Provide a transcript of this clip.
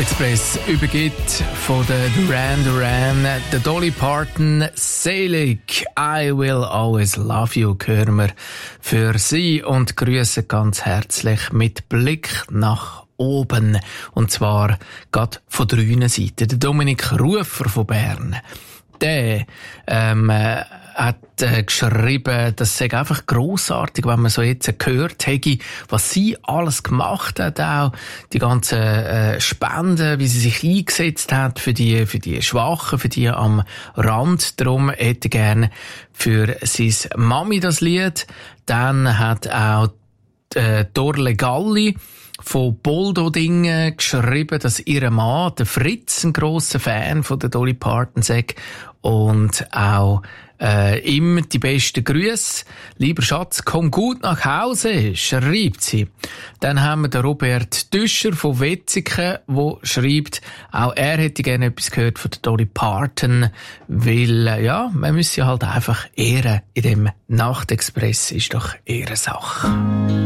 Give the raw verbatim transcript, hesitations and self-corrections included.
Nachtexpress übergibt von der Duran Duran, der Dolly Parton, Selig, I Will Always Love You, hören wir für Sie und grüßen ganz herzlich mit Blick nach oben. Und zwar gerade von drei Seiten. Der Dominik Rufer von Bern, der ähm, äh, hat äh, geschrieben, das sei einfach grossartig, wenn man so jetzt gehört hätte, was sie alles gemacht hat, auch die ganzen äh, Spenden, wie sie sich eingesetzt hat für die, für die Schwachen, für die am Rand. Darum hätte gerne für sein Mami das Lied. Dann hat auch äh, Dorle Galli von Boldodingen geschrieben, dass ihr Mann, der Fritz, ein grosser Fan von der Dolly Parton sei und auch äh, immer die besten Grüße. Lieber Schatz, komm gut nach Hause, schreibt sie. Dann haben wir den Robert Düscher von Wetzikon, der schreibt, auch er hätte gerne etwas gehört von der Dolly Parton, weil, äh, ja, man müsse halt einfach ehren in dem Nachtexpress, ist doch Ehrensache.